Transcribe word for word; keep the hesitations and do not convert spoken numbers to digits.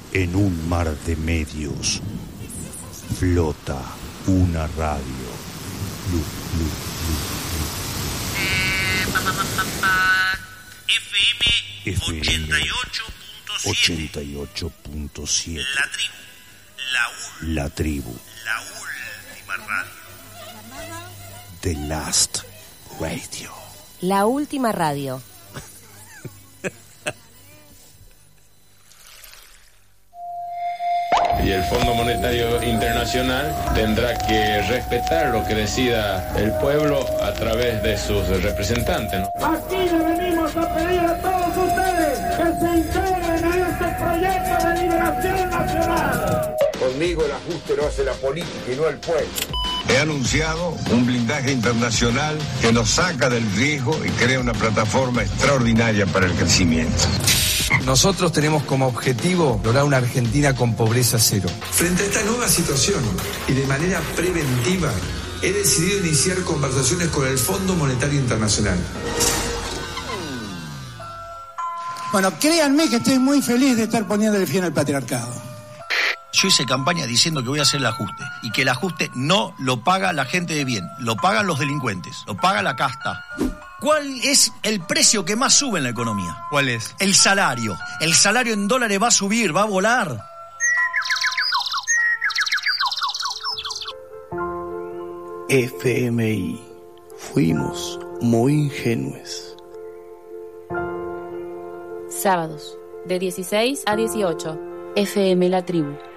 En un mar de medios flota una radio. Lu, lu, lu, lu. Eh, pa, pa, pa, pa, pa. F M ochenta y ocho punto siete. ochenta y ocho punto siete. La tribu. La, ul- La tribu. la última radio. The Last Radio. La última radio. Y el Fondo Monetario Internacional tendrá que respetar lo que decida el pueblo a través de sus representantes, ¿no? Aquí le venimos a pedir a todos ustedes que se integren a este proyecto de liberación nacional. Conmigo el ajuste lo hace la política y no el pueblo. He anunciado un blindaje internacional que nos saca del riesgo y crea una plataforma extraordinaria para el crecimiento. Nosotros tenemos como objetivo lograr una Argentina con pobreza cero. Frente a esta nueva situación y de manera preventiva, he decidido iniciar conversaciones con el Fondo Monetario Internacional. Bueno, créanme que estoy muy feliz de estar poniéndole fin al patriarcado. Yo hice campaña diciendo que voy a hacer el ajuste y que el ajuste no lo paga la gente de bien, lo pagan los delincuentes, lo paga la casta. ¿Cuál es el precio que más sube en la economía? ¿Cuál es? El salario. El salario en dólares va a subir, va a volar. F M I. Fuimos muy ingenuos. Sábados, de dieciséis a dieciocho. F M La Tribu.